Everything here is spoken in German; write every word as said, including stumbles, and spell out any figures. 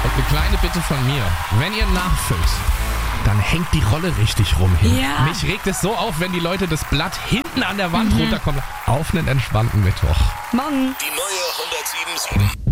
Und eine kleine Bitte von mir. Wenn ihr nachfüllt, dann hängt die Rolle richtig rum hin. Ja. Mich regt es so auf, wenn die Leute das Blatt hinten an der Wand mhm. runterkommen. Auf einen entspannten Mittwoch. Morgen. Die neue hundertsieben Komma sieben.